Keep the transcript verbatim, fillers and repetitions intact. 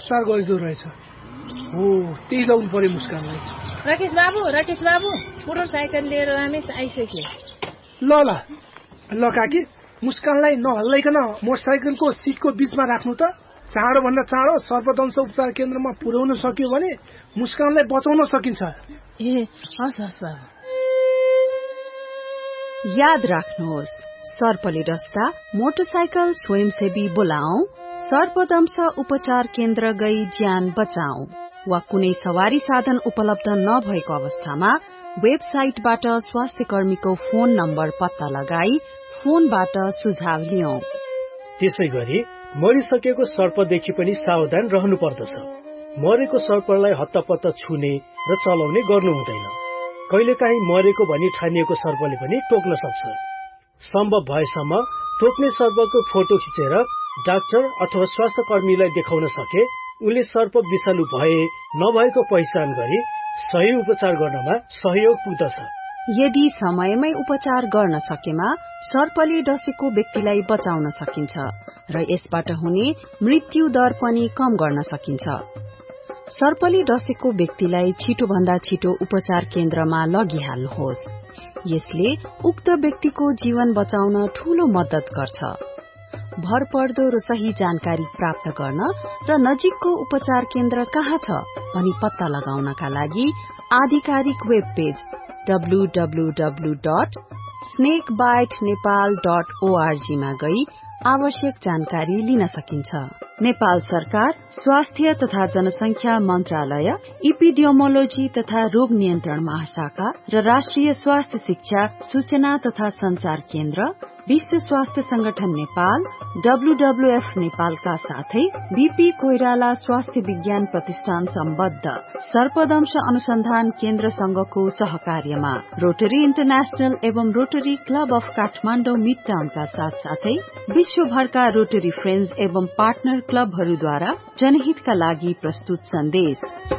उपचार गरिदो रहेछ। हो त्यही लाउनु पर्यो मुस्कानलाई। राकेश बाबु राकेश बाबु मोटरसाइकल लिएर रमेश आइसक्यो। ल ल ल काकी, मुस्कानलाई नहल्लाइकन मोटरसाइकलको सिटको बीचमा राख्नु त। चाँडो भन्दा चाँडो सर्पदंश उपचार केन्द्रमा पुर्याउन सक्यो भने मुस्कानलाई बचाउन सकिन्छ। ए हस् हस् बाबु। याद राख्नुहोस्, सर्पले डस्दा मोटरसाइकल स्वयंसेवी बोलाऊ, सर्पदंश उपचार केन्द्र गई ज्यान बचाऊ। वा कुनै सवारी साधन उपलब्ध नभएको अवस्थामा वेबसाइटबाट स्वास्थ्य कर्मीको फोन नम्बर पत्ता लगाई फोनबाट सुझाव लियौं। त्यसै गरी मरिसकेको सर्पदेखि पनि सावधान रहनु पर्दछ। मरेको सर्पलाई हत्तपत्त छुने र चलाउने गर्नु हुँदैन। कहिलेकाहीँ मरेको भनी ठानिएको सर्पले पनि टोक्न सक्छ। सम्भव भएसम्म टोक्ने सर्पको फोटो खिचेर डाक्टर अथवा स्वास्थ्य कर्मीलाई देखाउन सके उनले सर्प विषालु भए नभएको पहिचान गरी सही उपचार गर्नमा सहयोग पुग्दछ। यदि समयमै उपचार गर्न सकेमा सर्पले डसेको व्यक्तिलाई बचाउन सकिन्छ र यसबाट हुने मृत्यु दर पनि कम गर्न सकिन्छ। सर्पले डसेको व्यक्तिलाई छिटो भन्दा छिटो उपचार केन्द्रमा लगिहाल्नुहोस्। यसले उक्त व्यक्तिको जीवन बचाउन ठूलो मद्दत गर्छ। भरपर्दो र सही जानकारी प्राप्त गर्न र नजिकको उपचार केन्द्र कहाँ छ भनी पत्ता लगाउनका लागि आधिकारिक web page W W W dot snake bite Nepal dot ORG मा गई आवश्यक जानकारी लिन सकिन्छ। नेपाल सरकार स्वास्थ्य तथा जनसंख्या मन्त्रालय, इपिडियोमोलोजी तथा रोग नियन्त्रण महाशाखा र राष्ट्रिय स्वास्थ्य शिक्षा सूचना तथा संचार केन्द्र, विश्व स्वास्थ्य संगठन नेपाल, डब्ल्यूडब्ल्यूएफ नेपालका साथै बीपी कोइराला स्वास्थ्य विज्ञान प्रतिष्ठान सम्बद्ध सर्पदंश अनुसन्धान केन्द्र संघको सहकार्यमा रोटरी इन्टरनेशनल एवं रोटरी क्लब अफ काठमाडौँ मिडटाउनका साथ साथै विश्वभरका रोटरी फ्रेन्ड्स एवं पार्टनर क्लबहरूद्वारा जनहितका लागि प्रस्तुत सन्देश।